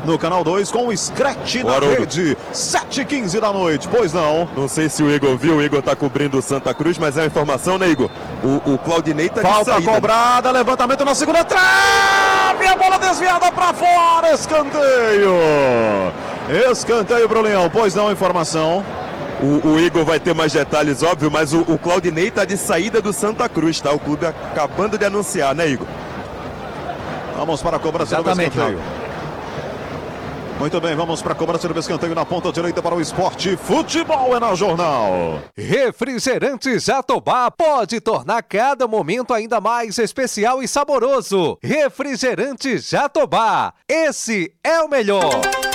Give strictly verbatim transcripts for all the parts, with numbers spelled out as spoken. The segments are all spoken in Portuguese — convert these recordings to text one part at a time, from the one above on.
no Canal dois com o Scratch na rede, sete e quinze da noite, pois não? Não sei se o Igor viu, o Igor tá cobrindo o Santa Cruz, mas é uma informação, né, Igor? O, o Claudinei tá de Falta saída. cobrada, levantamento na segunda trave, a bola desviada para fora, escanteio. Escanteio pro Leão, pois não, informação. O, o Igor vai ter mais detalhes, óbvio, mas o, o Claudinei tá de saída do Santa Cruz, tá? O clube acabando de anunciar, né, Igor? Vamos para a cobrança do escanteio. Muito bem, vamos para a cobrança do escanteio na ponta direita para o Esporte. Futebol é na Jornal. Refrigerante Jatobá pode tornar cada momento ainda mais especial e saboroso. Refrigerante Jatobá, esse é o melhor.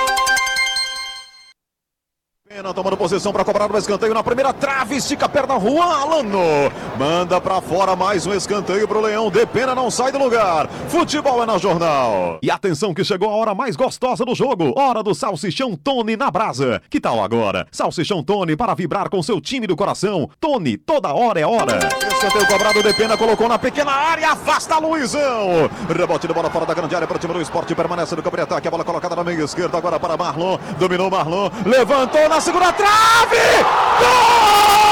Pena tomando posição para cobrar o escanteio na primeira trave, estica a perna, Juan Alano, manda para fora mais um escanteio pro Leão, de Pena não sai do lugar, futebol é na Jornal. E atenção que chegou a hora mais gostosa do jogo, hora do Salsichão Tony na brasa. Que tal agora? Salsichão Tony para vibrar com seu time do coração. Tony, toda hora é hora. Escanteio cobrado, de Pena colocou na pequena área, afasta Luizão. Rebote de bola fora da grande área para o time do Esporte, permanece no campo de ataque, a bola colocada na meia esquerda agora para Marlon, dominou Marlon, levantou na segunda trave! Gol!